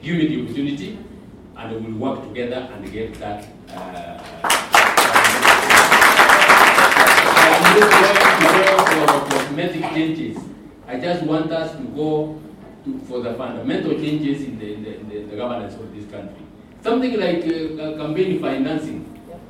give me the opportunity, and we'll work together and get that. I'm not going to go for cosmetic changes. I just want us to go for the fundamental changes in the governance of this country. Something like campaign financing.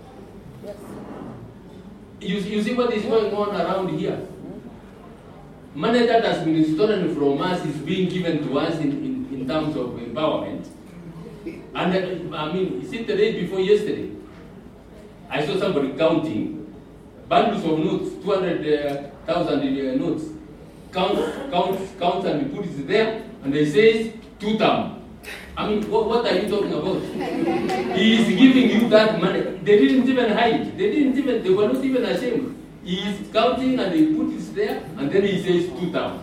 Yes. You see what is going on around here? Money that has been stolen from us is being given to us in terms of empowerment. And is it the day before yesterday? I saw somebody counting bundles of notes, 200,000 notes. Counts and put it there, and they say 2 term. What are you talking about? He is giving you that money. They didn't even hide. They were not even ashamed. He is counting and they put it there, and then he says 2 term.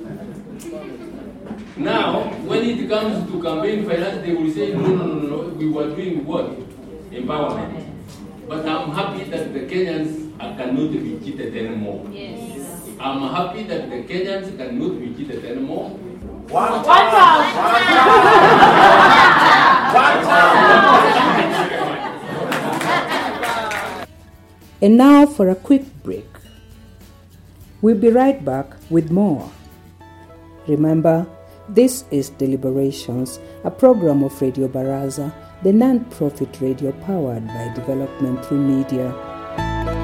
Now, when it comes to campaign finance, they will say, no, we were doing what? Empowerment. But I'm happy that the Kenyans cannot be cheated anymore. Yes. I'm happy that the Kenyans cannot be cheated anymore. One time. And now for a quick break. We'll be right back with more. Remember, this is Deliberations, a program of Radio Baraza, the non-profit radio powered by Development Through Media.